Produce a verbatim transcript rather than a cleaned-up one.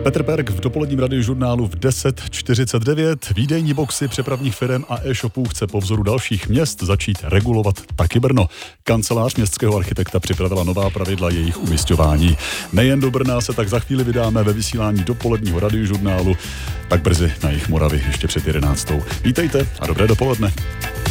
Petr Perk v dopoledním radiožurnálu v deset čtyřicet devět. Výdejní boxy přepravních firem a e-shopů chce po vzoru dalších měst začít regulovat taky Brno. Kancelář městského architekta připravila nová pravidla jejich umisťování. Nejen do Brna se tak za chvíli vydáme ve vysílání dopoledního radiožurnálu, tak brzy na jih Moravy ještě před jedenáctou. Vítejte a dobré dopoledne.